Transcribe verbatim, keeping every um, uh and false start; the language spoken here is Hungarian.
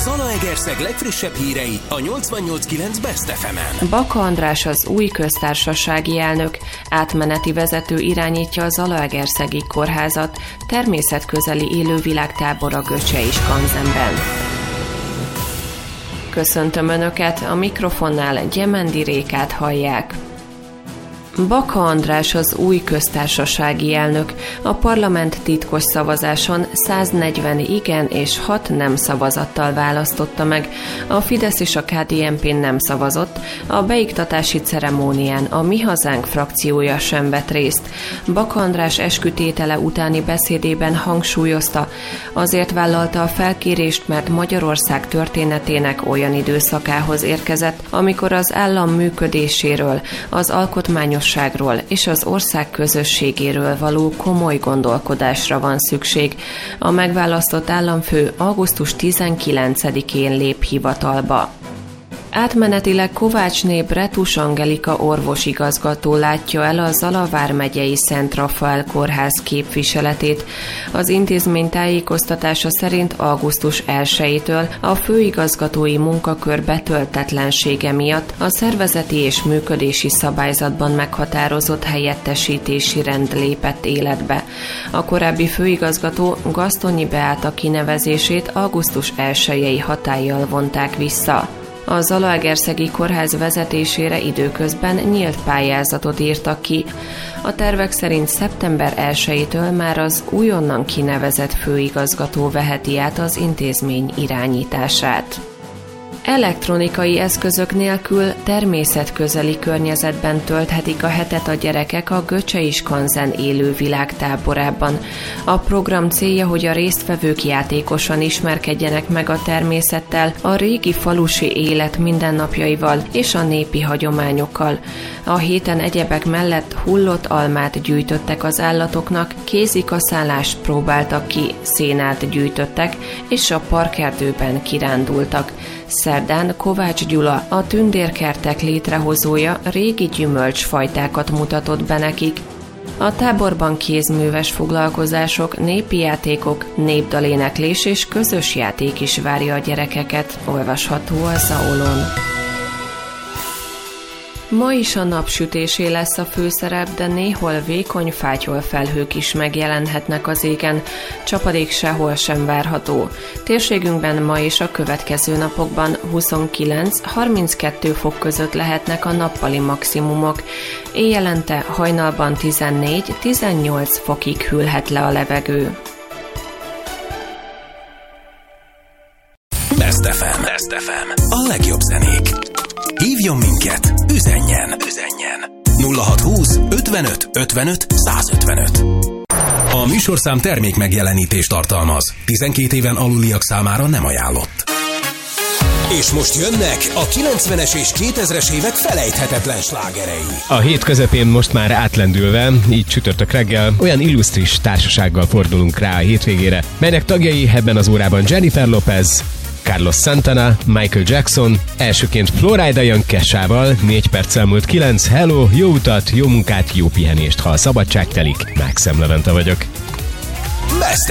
Zalaegerszeg legfrissebb hírei a nyolcvannyolc kilenc Best ef emen. Baka András az új köztársasági elnök, átmeneti vezető irányítja a Zalaegerszegi kórházat, természetközeli élővilágtábor a Göcsei Skanzenben. Köszöntöm Önöket, a mikrofonnál Gyemendi Rékát hallják. Baka András az új köztársasági elnök. A parlament titkos szavazáson száznegyven igen és hat nem szavazattal választotta meg. A Fidesz és a ká dé en pé nem szavazott, a beiktatási ceremónián a Mi Hazánk frakciója sem vett részt. Baka András eskütétele utáni beszédében hangsúlyozta, azért vállalta a felkérést, mert Magyarország történetének olyan időszakához érkezett, amikor az állam működéséről, az alkotmányos és az ország közösségéről való komoly gondolkodásra van szükség. A megválasztott államfő augusztus tizenkilencedikén lép hivatalba. Átmenetileg Kovácsné Bretus Angelika orvosigazgató látja el a Zala vármegyei Szent Rafael kórház képviseletét. Az intézmény tájékoztatása szerint augusztus elsejétől a főigazgatói munkakör betöltetlensége miatt a szervezeti és működési szabályzatban meghatározott helyettesítési rend lépett életbe. A korábbi főigazgató Gasztonyi Beáta kinevezését augusztus elsejei hatállyal vonták vissza. A Zalaegerszegi kórház vezetésére időközben nyílt pályázatot írtak ki. A tervek szerint szeptember elsejétől már az újonnan kinevezett főigazgató veheti át az intézmény irányítását. Elektronikai eszközök nélkül természetközeli környezetben tölthetik a hetet a gyerekek a Göcsei Skanzen élővilágtáborában. A program célja, hogy a résztvevők játékosan ismerkedjenek meg a természettel, a régi falusi élet mindennapjaival és a népi hagyományokkal. A héten egyebek mellett hullott almát gyűjtöttek az állatoknak, kézikaszálást próbáltak ki, szénát gyűjtöttek és a parkerdőben kirándultak. Szerdán Kovács Gyula, a tündérkertek létrehozója régi gyümölcsfajtákat mutatott be nekik. A táborban kézműves foglalkozások, népi játékok, népdaléneklés és közös játék is várja a gyerekeket, olvasható a Zaolon. Ma is a napsütésé lesz a főszerep, de néhol vékony fátyolfelhők is megjelenhetnek az égen, csapadék sehol sem várható. Térségünkben ma és a következő napokban huszonkilenc-harminckettő fok között lehetnek a nappali maximumok. Éjjelente hajnalban tizennégy-tizennyolc fokig hűlhet le a levegő. Best ef em. Best ef em. A legjobb zenék. Hívjon minket, üzenjen, üzenjen. nulla hatszázhúsz ötvenöt ötvenöt százötvenöt. A műsorszám termék megjelenítést tartalmaz. tizenkét éven aluliak számára nem ajánlott. És most jönnek a kilencvenes és kétezres évek felejthetetlen slágerei. A hét közepén most már átlendülve, így csütörtök reggel, olyan illusztris társasággal fordulunk rá a hétvégére, melynek tagjai ebben az órában Jennifer Lopez, Carlos Santana, Michael Jackson, elsőként Florida jön Kesával, négy perccel múlt kilenc, hello, jó utat, jó munkát, jó pihenést, ha a szabadság telik, Mákszem Levente vagyok.